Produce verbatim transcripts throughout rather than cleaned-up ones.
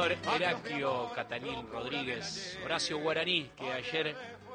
señor Heraclio Catalín Rodríguez, Horacio Guaraní, que ayer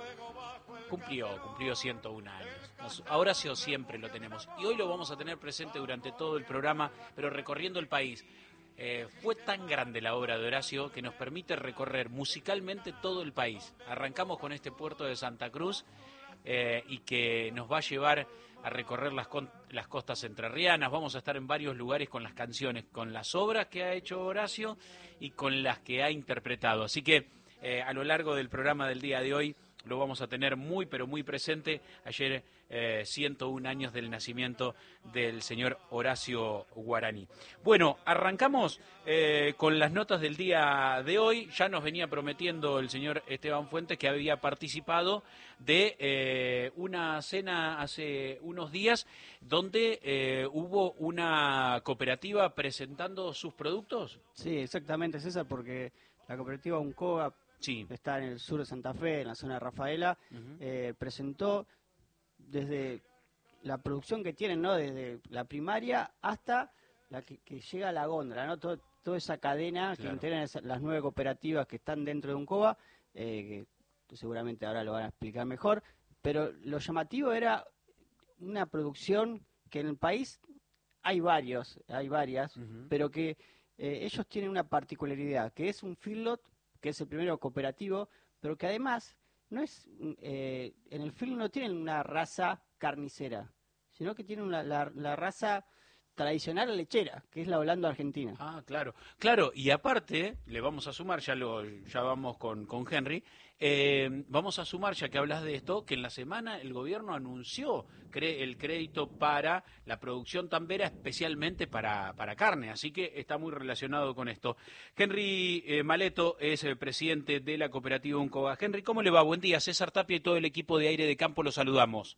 cumplió, cumplió ciento uno años. A Horacio siempre lo tenemos y hoy lo vamos a tener presente durante todo el programa, pero recorriendo el país. Eh, fue tan grande la obra de Horacio que nos permite recorrer musicalmente todo el país. Arrancamos con este puerto de Santa Cruz eh, y que nos va a llevar a recorrer las, con, las costas entrerrianas. Vamos a estar en varios lugares con las canciones, con las obras que ha hecho Horacio y con las que ha interpretado. Así que eh, a lo largo del programa del día de hoy lo vamos a tener muy, pero muy presente. Ayer, eh, ciento uno años del nacimiento del señor Horacio Guaraní. Bueno, arrancamos eh, con las notas del día de hoy. Ya nos venía prometiendo el señor Esteban Fuentes que había participado de eh, una cena hace unos días donde eh, hubo una cooperativa presentando sus productos. Sí, exactamente, César, porque la cooperativa Uncoga, Sí. está en el sur de Santa Fe, en la zona de Rafaela, uh-huh. eh, presentó desde la producción que tienen, ¿no? Desde la primaria hasta la que, que llega a la góndola, ¿no? Todo, toda esa cadena claro. que integran esa, las nueve cooperativas que están dentro de Uncoga, eh, que seguramente ahora lo van a explicar mejor, pero lo llamativo era una producción que en el país hay varios, hay varias, uh-huh. pero que eh, ellos tienen una particularidad, que es un feedlot, que es el primero cooperativo, pero que además no es eh, en el film no tienen una raza carnicera, sino que tienen una, la, la raza tradicional lechera, que es la Holanda Argentina. Ah, claro, claro, y aparte, le vamos a sumar, ya lo ya vamos con, con Henry, eh, vamos a sumar, ya que hablas de esto, que en la semana el gobierno anunció cre el crédito para la producción tambera, especialmente para, para carne, así que está muy relacionado con esto. Henry eh, Maleto es el presidente de la cooperativa Uncoga. Henry, ¿cómo le va? Buen día, César Tapia y todo el equipo de Aire de Campo, lo saludamos.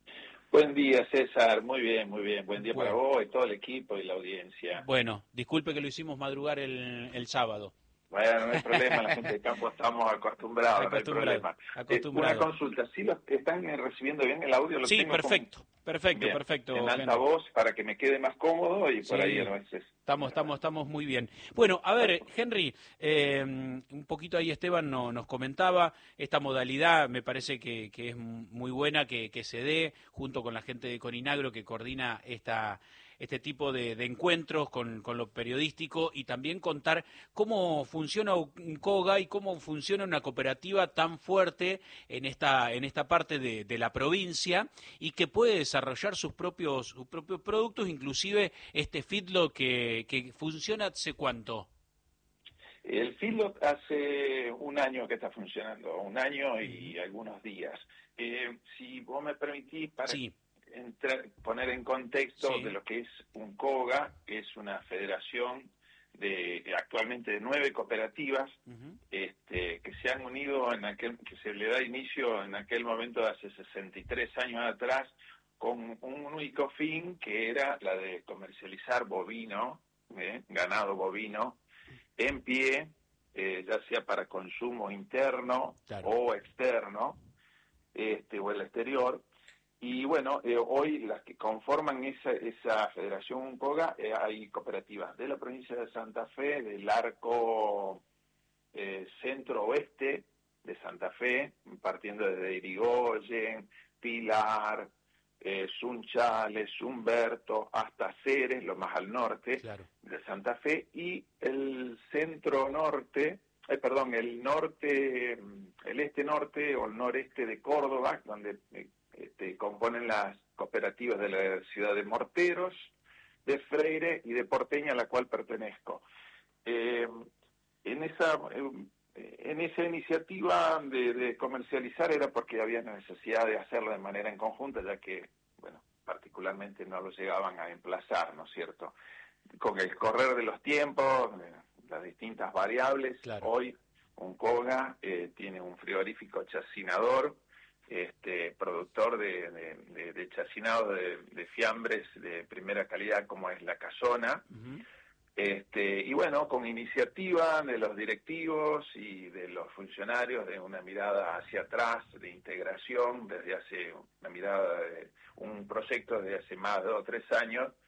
Buen día, César. Muy bien, muy bien. Buen día bueno. para vos y todo el equipo y la audiencia. Bueno, disculpe que lo hicimos madrugar el, el sábado. Bueno, no hay problema, la gente de campo estamos acostumbrados, Acostumbrado, no hay problema. Acostumbrado. Eh, una consulta, ¿sí lo están recibiendo bien el audio? Lo sí, tengo perfecto, como... perfecto, bien, perfecto. En alta voz para que me quede más cómodo y sí, por ahí a veces... Estamos, estamos, estamos muy bien. Bueno, a ver, Henry, eh, un poquito ahí Esteban no, nos comentaba, esta modalidad me parece que, que es muy buena, que, que se dé junto con la gente de Coninagro que coordina esta... este tipo de, de encuentros con, con lo periodístico y también contar cómo funciona Uncoga y cómo funciona una cooperativa tan fuerte en esta en esta parte de, de la provincia y que puede desarrollar sus propios sus propios productos, inclusive este feedlot que, que funciona hace cuánto. El feedlot hace un año que está funcionando, un año y uh-huh. algunos días. Eh, si vos me permitís, para... Sí. Entrar, poner en contexto sí. de lo que es Uncoga, que es una federación de actualmente de nueve cooperativas uh-huh. este, que se han unido en aquel, que se le da inicio en aquel momento de hace sesenta y tres años atrás con un único fin que era la de comercializar bovino, eh, ganado bovino en pie, eh, ya sea para consumo interno claro. o externo, este, o el exterior. Y bueno, eh, hoy las que conforman esa, esa Federación Uncoga, eh, hay cooperativas de la provincia de Santa Fe, del arco eh, centro-oeste de Santa Fe, partiendo desde Irigoyen, Pilar, eh, Sunchales, Humberto, hasta Ceres, lo más al norte claro. de Santa Fe, y el centro-norte, eh, perdón, el norte, el este-norte o el noreste de Córdoba, donde... Eh, Este, componen las cooperativas de la ciudad de Morteros, de Freire y de Porteña, a la cual pertenezco. Eh, en esa eh, en esa iniciativa de, de comercializar era porque había necesidad de hacerlo de manera en conjunta, ya que, bueno, particularmente no lo llegaban a emplazar, ¿no es cierto? Con el correr de los tiempos, las distintas variables, claro. hoy Uncoga eh, tiene un frigorífico chacinador, Este, productor de, de, de, de chacinado de, de fiambres de primera calidad como es la Casona, uh-huh. este, y bueno, con iniciativa de los directivos y de los funcionarios de una mirada hacia atrás, de integración, desde hace una mirada de un proyecto desde hace más de dos o tres años,